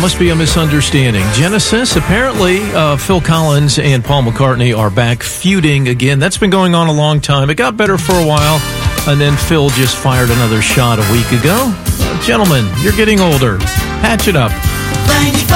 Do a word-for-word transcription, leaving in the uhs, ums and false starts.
must be a misunderstanding. Genesis, apparently uh, Phil Collins and Paul McCartney are back feuding again. That's been going on a long time. It got better for a while, and then Phil just fired another shot a week ago. Uh, gentlemen, you're getting older. Patch it up.